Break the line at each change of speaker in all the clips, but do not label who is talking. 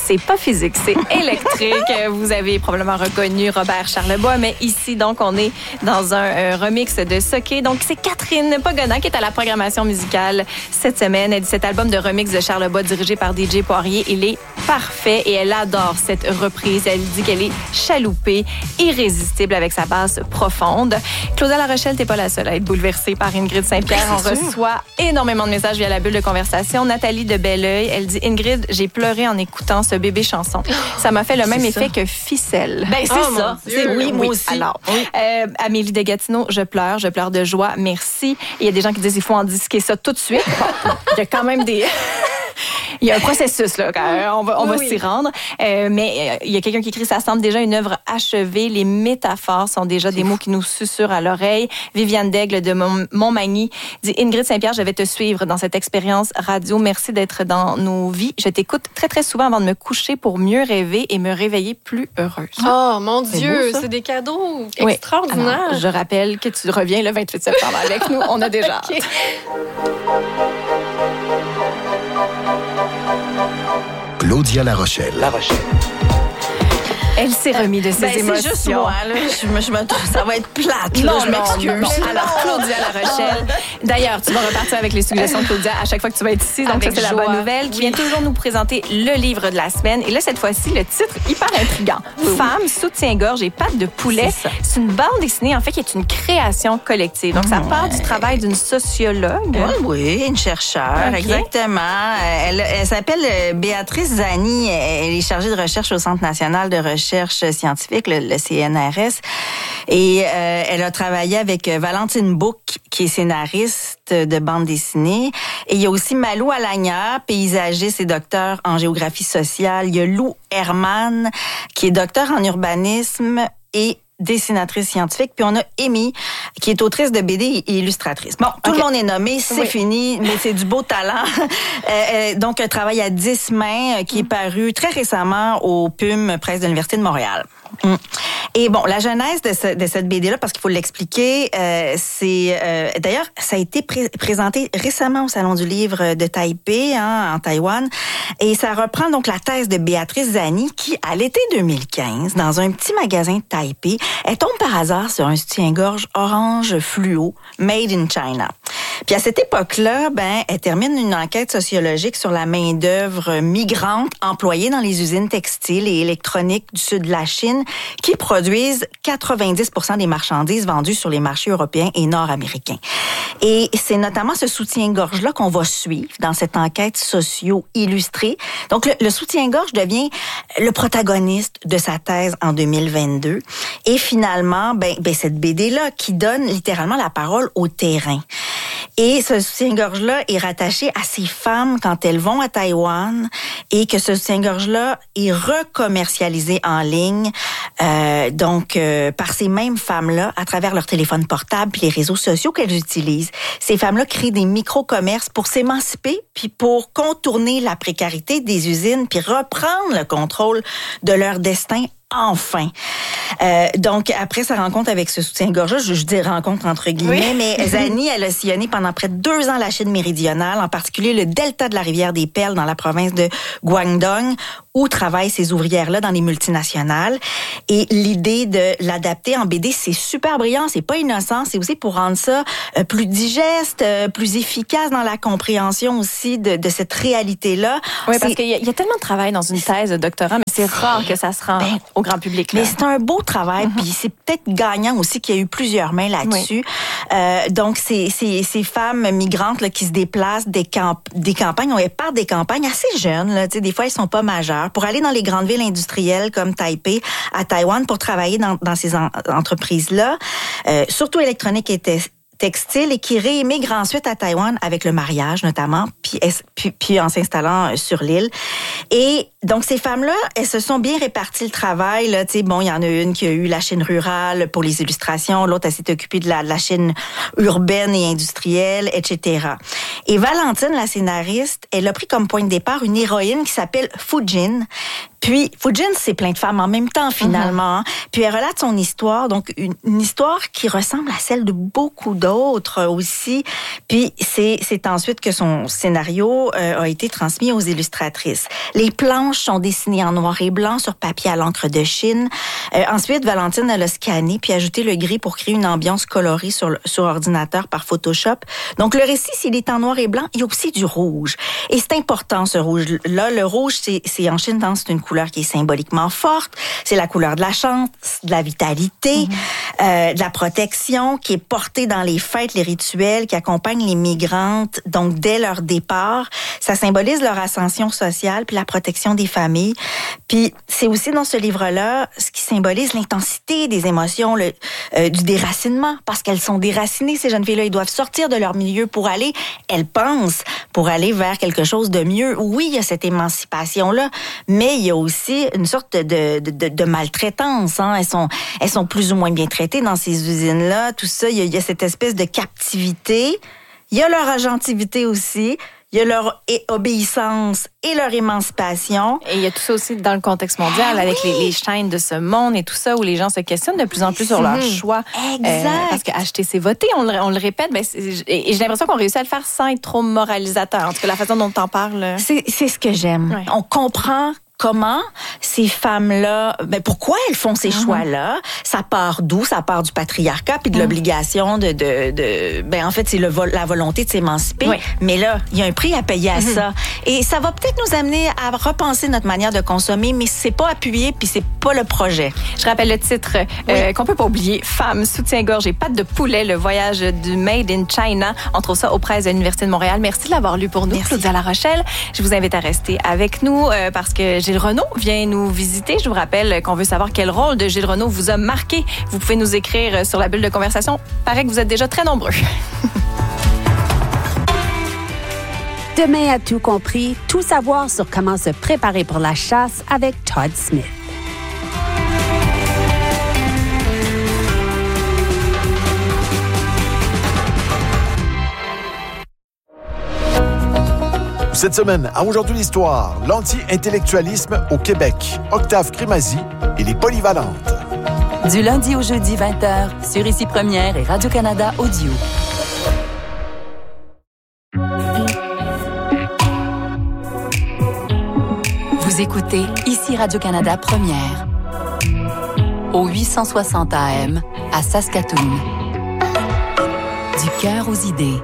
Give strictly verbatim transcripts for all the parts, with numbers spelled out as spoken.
C'est pas physique, c'est électrique. Vous avez probablement reconnu Robert Charlebois, mais ici, donc, on est dans un euh, remix de Soké. Donc, c'est Catherine Pagona qui est à la programmation musicale cette semaine. Elle dit cet album de remix de Charlebois dirigé par D J Poirier, il est parfait et elle adore cette reprise. Elle dit qu'elle est chaloupée, irrésistible avec sa basse profonde. Claudia La Rochelle, t'es pas la seule à être bouleversée par Ingrid Saint-Pierre. On sûr. reçoit énormément de messages via la bulle de conversation. Nathalie de Belleuil, elle dit Ingrid, j'ai pleuré en écoutant ce bébé chanson. Ça m'a fait le même effet ça. que Ficelle.
Ben c'est oh, ça. C'est, oui, oui, moi aussi.
Alors, oui. euh, Amélie de Gatineau, je pleure, je pleure de joie. Merci. Il y a des gens qui disent il faut en disquer ça tout de suite. Bon, il y a quand même des Il y a un processus, là, on va, on oui, va oui. s'y rendre. Euh, mais euh, il y a quelqu'un qui écrit « Ça semble déjà une œuvre achevée. Les métaphores sont déjà des mots qui nous susurrent à l'oreille. » Viviane Daigle de Montmagny dit « Ingrid Saint-Pierre, je vais te suivre dans cette expérience radio. Merci d'être dans nos vies. Je t'écoute très, très souvent avant de me coucher pour mieux rêver et me réveiller plus heureuse. »
Oh, mon Dieu, c'est, c'est des cadeaux oui. extraordinaires.
Alors, je rappelle que tu reviens le vingt-huit septembre avec nous. On a déjà okay. hâte.
Claudia La Rochelle. La Rochelle.
Elle s'est remise de ses
ben,
émotions.
C'est juste moi, là. Je me, je me trouve, ça va être plate,
là.
Non, je m'excuse.
Non, non. Alors, Claudia La Rochelle. D'ailleurs, tu vas repartir avec les suggestions de Claudia à chaque fois que tu vas être ici. Donc, avec ça, c'est joie. La bonne nouvelle. Qui vient toujours nous présenter le livre de la semaine. Et là, cette fois-ci, le titre hyper intriguant. Oui. Femme, soutien-gorge et pattes de poulet. C'est, c'est une bande dessinée, en fait, qui est une création collective. Donc, ça part du travail d'une sociologue.
Oui, oui, une chercheure, okay. exactement. Elle, elle s'appelle Béatrice Zani. Elle est chargée de recherche au Centre national de recherche scientifique, le, le C N R S. Et euh, elle a travaillé avec Valentine Bouc, qui est scénariste de bande dessinée. Et il y a aussi Malou Alagna, paysagiste et docteur en géographie sociale. Il y a Lou Herman, qui est docteur en urbanisme et dessinatrice scientifique. Puis on a Amy, qui est autrice de B D et illustratrice. Bon, tout okay. le monde est nommé, c'est oui. fini, mais c'est du beau talent. euh, donc, un travail à dix mains qui est paru très récemment au P U M Presse de l'Université de Montréal. Mm. Et bon, la genèse de, ce, de cette B D-là, parce qu'il faut l'expliquer, euh, c'est... Euh, d'ailleurs, ça a été pré- présenté récemment au Salon du livre de Taipei, hein, en Taïwan. Et ça reprend donc la thèse de Béatrice Zani, qui, à l'été deux mille quinze, dans un petit magasin de Taipei, elle tombe par hasard sur un soutien-gorge orange fluo, made in China. Puis à cette époque-là, ben, elle termine une enquête sociologique sur la main-d'œuvre migrante employée dans les usines textiles et électroniques du sud de la Chine, qui produisent quatre-vingt-dix pour cent des marchandises vendues sur les marchés européens et nord-américains. Et c'est notamment ce soutien-gorge-là qu'on va suivre dans cette enquête socio-illustrée. Donc, le, le soutien-gorge devient le protagoniste de sa thèse en deux mille vingt-deux. Et finalement, ben, ben cette B D-là qui donne littéralement la parole au terrain. Et ce soutien-gorge-là est rattaché à ces femmes quand elles vont à Taïwan et que ce soutien-gorge-là est recommercialisé en ligne, euh, donc euh, par ces mêmes femmes-là à travers leur téléphone portable puis les réseaux sociaux qu'elles utilisent. Ces femmes-là créent des micro-commerces pour s'émanciper puis pour contourner la précarité des usines puis reprendre le contrôle de leur destin. Enfin. Euh, donc, après sa rencontre avec ce soutien-gorge, je, je dis rencontre entre guillemets, oui. mais Zani, elle a sillonné pendant près de deux ans la Chine méridionale, en particulier le delta de la rivière des Perles dans la province de Guangdong, où travaillent ces ouvrières-là dans les multinationales. Et l'idée de l'adapter en B D, c'est super brillant, c'est pas innocent, c'est aussi pour rendre ça euh, plus digeste, euh, plus efficace dans la compréhension aussi de, de cette réalité-là.
Oui, c'est... parce qu'il y a, il y a tellement de travail dans une thèse de doctorat, mais c'est rare que ça se rend ben, au grand public. Là.
Mais c'est un beau travail, mm-hmm. puis c'est peut-être gagnant aussi qu'il y a eu plusieurs mains là-dessus. Oui. Euh, donc, c'est, c'est, ces femmes migrantes là, qui se déplacent des, camp- des campagnes, elles partent des campagnes assez jeunes, là, des fois, elles sont pas majeures, pour aller dans les grandes villes industrielles comme Taipei, à Taïwan, pour travailler dans, dans ces en- entreprises-là, euh, surtout électroniques et te- textile, et qui réémigrent ensuite à Taïwan avec le mariage notamment, puis, puis, puis en s'installant sur l'île. Et donc, ces femmes-là, elles se sont bien réparties le travail. Là, tu sais, bon, il y en a une qui a eu la Chine rurale pour les illustrations, l'autre, elle s'est occupée de la, de la Chine urbaine et industrielle, et cetera. Et Valentine, la scénariste, elle a pris comme point de départ une héroïne qui s'appelle Fujin, Puis, Fujin, c'est plein de femmes en même temps, finalement. Mm-hmm. Puis, elle relate son histoire, donc une, une histoire qui ressemble à celle de beaucoup d'autres aussi. Puis, c'est, c'est ensuite que son scénario euh, a été transmis aux illustratrices. Les planches sont dessinées en noir et blanc sur papier à l'encre de Chine. Euh, ensuite, Valentine, elle a scanné puis ajouté le gris pour créer une ambiance colorée sur, sur ordinateur par Photoshop. Donc, le récit, s'il est en noir et blanc, il y a aussi du rouge. Et c'est important, ce rouge-là. Le rouge, c'est, c'est en Chine, c'est une couleur qui est symboliquement forte. C'est la couleur de la chance, de la vitalité, mmh. euh, de la protection, qui est portée dans les fêtes, les rituels, qui accompagnent les migrantes, donc dès leur départ. Ça symbolise leur ascension sociale, puis la protection des familles. Puis c'est aussi dans ce livre-là ce qui symbolise l'intensité des émotions, le, euh, du déracinement, parce qu'elles sont déracinées, ces jeunes filles-là. Ils doivent sortir de leur milieu pour aller, elles pensent, pour aller vers quelque chose de mieux. Oui, il y a cette émancipation-là, mais il y a aussi une sorte de, de, de, de maltraitance. Hein. Elles sont, elles sont plus ou moins bien traitées dans ces usines-là. Tout ça, il y a, il y a cette espèce de captivité. Il y a leur agentivité aussi. Il y a leur obéissance et leur émancipation.
Et il y a tout ça aussi dans le contexte mondial, ah, avec oui. les, les chaînes de ce monde et tout ça, où les gens se questionnent de plus en plus sur leur choix.
Exact. Euh,
parce qu'acheter, c'est voter, on le, on le répète. Ben, et j'ai l'impression qu'on réussit à le faire sans être trop moralisateur. En tout cas, la façon dont on parle.
C'est, c'est ce que j'aime. Ouais. On comprend comment ces femmes-là, ben pourquoi elles font ces mm-hmm. choix-là. Ça part d'où? Ça part du patriarcat puis de mm. l'obligation de, de, de, ben en fait, c'est le vol, la volonté de s'émanciper. Oui. Mais là, il y a un prix à payer à mm-hmm. ça. Et ça va peut-être nous amener à repenser notre manière de consommer, mais c'est pas appuyé puis c'est pas le projet.
Je rappelle le titre oui. euh, qu'on peut pas oublier. Femmes, soutien-gorge et pâte de poulet, le voyage du Made in China. On trouve ça aux presses de l'Université de Montréal. Merci de l'avoir lu pour nous, Claudia La Rochelle. Je vous invite à rester avec nous euh, parce que Gilles Renaud vient nous visiter. Je vous rappelle qu'on veut savoir quel rôle de Gilles Renaud vous a marqué. Vous pouvez nous écrire sur la bulle de conversation. Paraît que vous êtes déjà très nombreux.
Demain a tout compris, tout savoir sur comment se préparer pour la chasse avec Todd Smith.
Cette semaine, à Aujourd'hui l'Histoire, l'anti-intellectualisme au Québec, Octave Crémazie et les Polyvalentes.
Du lundi au jeudi vingt heures, sur Ici Première et Radio-Canada Audio. Vous écoutez Ici Radio-Canada Première. Au huit cent soixante A M, à Saskatoon. Du cœur aux idées.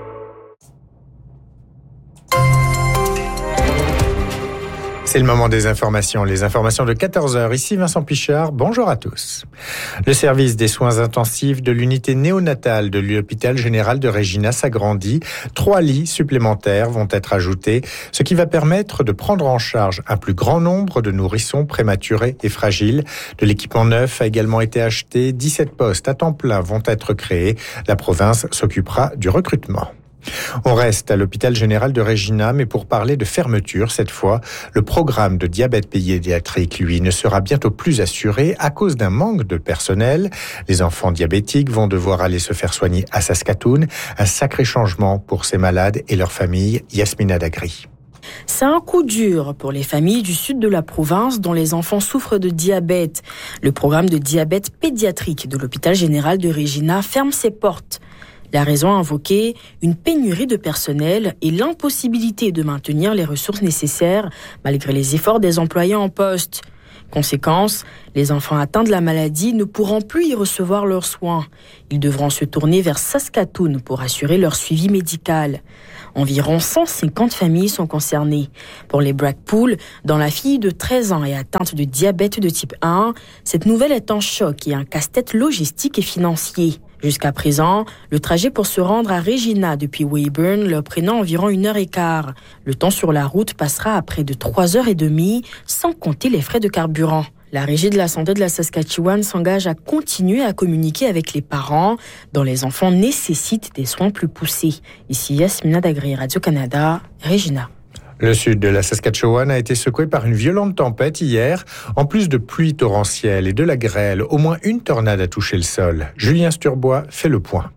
C'est le moment des informations. Les informations de quatorze heures. Ici Vincent Pichard. Bonjour à tous. Le service des soins intensifs de l'unité néonatale de l'hôpital général de Regina s'agrandit. Trois lits supplémentaires vont être ajoutés, ce qui va permettre de prendre en charge un plus grand nombre de nourrissons prématurés et fragiles. De l'équipement neuf a également été acheté. dix-sept postes à temps plein vont être créés. La province s'occupera du recrutement. On reste à l'hôpital général de Regina, mais pour parler de fermeture cette fois, le programme de diabète pédiatrique, lui, ne sera bientôt plus assuré à cause d'un manque de personnel. Les enfants diabétiques vont devoir aller se faire soigner à Saskatoon. Un sacré changement pour ces malades et leurs familles. Yasmina Dagri.
C'est un coup dur pour les familles du sud de la province dont les enfants souffrent de diabète. Le programme de diabète pédiatrique de l'hôpital général de Regina ferme ses portes. La raison invoquée, une pénurie de personnel et l'impossibilité de maintenir les ressources nécessaires malgré les efforts des employés en poste. Conséquence, les enfants atteints de la maladie ne pourront plus y recevoir leurs soins. Ils devront se tourner vers Saskatoon pour assurer leur suivi médical. Environ cent cinquante familles sont concernées. Pour les Blackpool, dont la fille de treize ans est atteinte de diabète de type un, cette nouvelle est un choc et un casse-tête logistique et financier. Jusqu'à présent, le trajet pour se rendre à Regina depuis Weyburn leur prenant environ une heure et quart. Le temps sur la route passera à près de trois heures et demie, sans compter les frais de carburant. La Régie de la santé de la Saskatchewan s'engage à continuer à communiquer avec les parents dont les enfants nécessitent des soins plus poussés. Ici Yasmina Dagri, Radio-Canada, Regina.
Le sud de la Saskatchewan a été secoué par une violente tempête hier. En plus de pluie torrentielle et de la grêle, au moins une tornade a touché le sol. Julien Sturbois fait le point.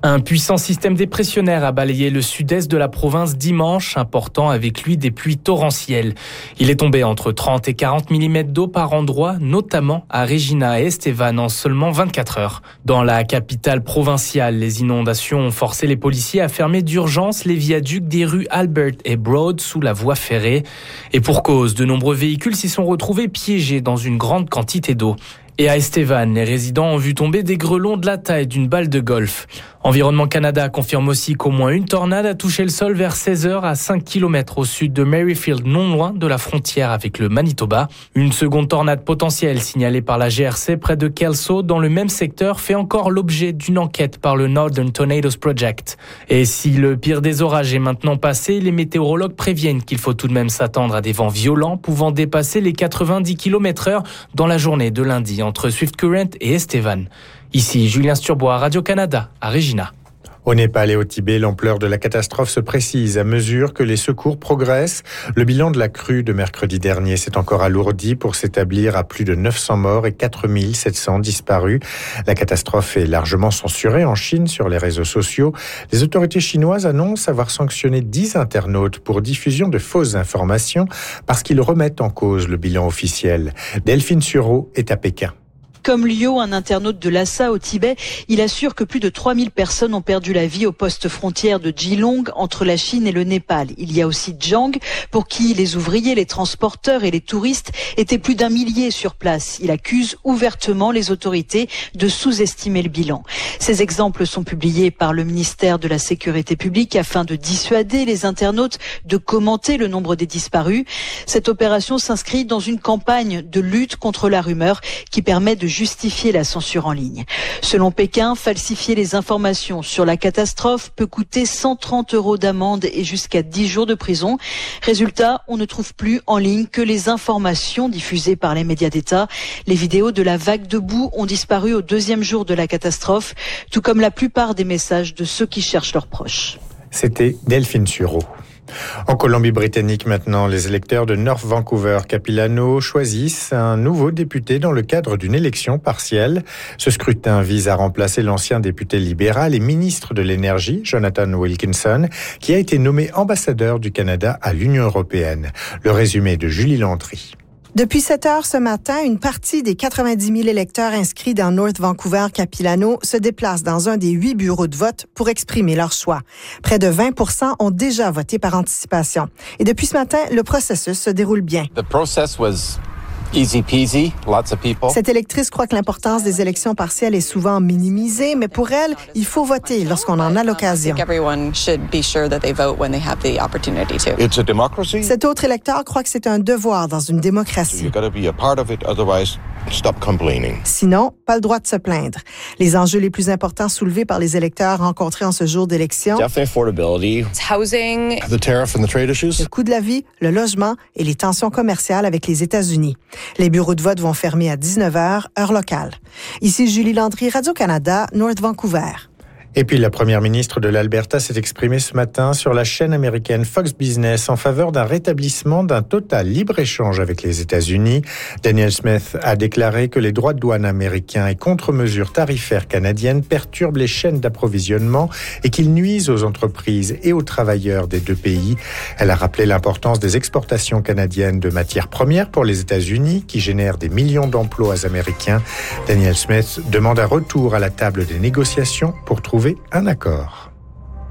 Un puissant système dépressionnaire a balayé le sud-est de la province dimanche, important avec lui des pluies torrentielles. Il est tombé entre trente et quarante millimètres d'eau par endroit, notamment à Regina et Estevan en seulement vingt-quatre heures. Dans la capitale provinciale, les inondations ont forcé les policiers à fermer d'urgence les viaducs des rues Albert et Broad sous la voie ferrée. Et pour cause, de nombreux véhicules s'y sont retrouvés piégés dans une grande quantité d'eau. Et à Estevan, les résidents ont vu tomber des grêlons de la taille d'une balle de golf. Environnement Canada confirme aussi qu'au moins une tornade a touché le sol vers seize heures à cinq kilomètres au sud de Merrifield, non loin de la frontière avec le Manitoba. Une seconde tornade potentielle signalée par la G R C près de Kelso dans le même secteur fait encore l'objet d'une enquête par le Northern Tornadoes Project. Et si le pire des orages est maintenant passé, les météorologues préviennent qu'il faut tout de même s'attendre à des vents violents pouvant dépasser les quatre-vingt-dix kilomètres heure dans la journée de lundi entre Swift Current et Estevan. Ici Julien Sturbois, Radio-Canada, à Regina.
Au Népal et au Tibet, l'ampleur de la catastrophe se précise à mesure que les secours progressent. Le bilan de la crue de mercredi dernier s'est encore alourdi pour s'établir à plus de neuf cents morts et quatre mille sept cents disparus. La catastrophe est largement censurée en Chine sur les réseaux sociaux. Les autorités chinoises annoncent avoir sanctionné dix internautes pour diffusion de fausses informations parce qu'ils remettent en cause le bilan officiel. Delphine Sureau est à Pékin.
Comme Liu, un internaute de Lhasa au Tibet, il assure que plus de trois mille personnes ont perdu la vie au poste frontière de Jilong entre la Chine et le Népal. Il y a aussi Zhang, pour qui les ouvriers, les transporteurs et les touristes étaient plus d'un millier sur place. Il accuse ouvertement les autorités de sous-estimer le bilan. Ces exemples sont publiés par le ministère de la Sécurité publique afin de dissuader les internautes de commenter le nombre des disparus. Cette opération s'inscrit dans une campagne de lutte contre la rumeur qui permet de justifier la censure en ligne. Selon Pékin, falsifier les informations sur la catastrophe peut coûter cent trente euros d'amende et jusqu'à dix jours de prison. Résultat, on ne trouve plus en ligne que les informations diffusées par les médias d'État. Les vidéos de la vague de boue ont disparu au deuxième jour de la catastrophe, tout comme la plupart des messages de ceux qui cherchent leurs proches.
C'était Delphine Sureau. En Colombie-Britannique maintenant, les électeurs de North Vancouver-Capilano choisissent un nouveau député dans le cadre d'une élection partielle. Ce scrutin vise à remplacer l'ancien député libéral et ministre de l'Énergie, Jonathan Wilkinson, qui a été nommé ambassadeur du Canada à l'Union européenne. Le résumé de Julie Landry.
Depuis sept heures ce matin, une partie des quatre-vingt-dix mille électeurs inscrits dans North Vancouver-Capilano se déplacent dans un des huit bureaux de vote pour exprimer leur choix. Près de vingt pour cent ont déjà voté par anticipation. Et depuis ce matin, le processus se déroule bien.
The process was easy peasy, lots of people.
Cette électrice croit que l'importance des élections partielles est souvent minimisée, mais pour elle, il faut voter lorsqu'on en a l'occasion.
It's a democracy.
Cet autre électeur croit que c'est un devoir dans une démocratie.
You gotta be a part of it, otherwise stop complaining.
Sinon, pas le droit de se plaindre. Les enjeux les plus importants soulevés par les électeurs rencontrés en ce jour d'élection:
affordability,
housing,
the tariff and the trade issues,
le coût de la vie, le logement et les tensions commerciales avec les États-Unis. Les bureaux de vote vont fermer à dix-neuf heures, heure locale. Ici Julie Landry, Radio-Canada, North Vancouver.
Et puis la première ministre de l'Alberta s'est exprimée ce matin sur la chaîne américaine Fox Business en faveur d'un rétablissement d'un total libre-échange avec les États-Unis. Danielle Smith a déclaré que les droits de douane américains et contre-mesures tarifaires canadiennes perturbent les chaînes d'approvisionnement et qu'ils nuisent aux entreprises et aux travailleurs des deux pays. Elle a rappelé l'importance des exportations canadiennes de matières premières pour les États-Unis qui génèrent des millions d'emplois américains. Danielle Smith demande un retour à la table des négociations pour trouver un accord.